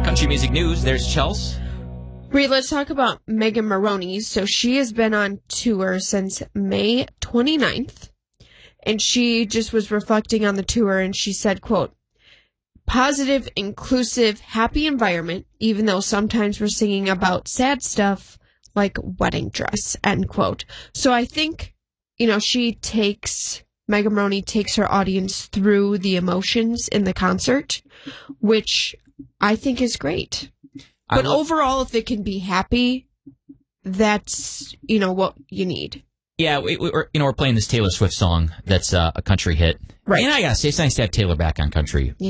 Country music news, there's Chelsea. Reed, let's talk about Megan Moroney. So she has been on tour since May 29th, and she just was reflecting on the tour, and she said, quote, "Positive, inclusive, happy environment, even though sometimes we're singing about sad stuff like wedding dress," end quote. So I think, Megan Moroney takes her audience through the emotions in the concert, which I think is great. But overall, if it can be happy, that's, what you need. Yeah, we're playing this Taylor Swift song that's a country hit. Right. And I gotta say, it's nice to have Taylor back on country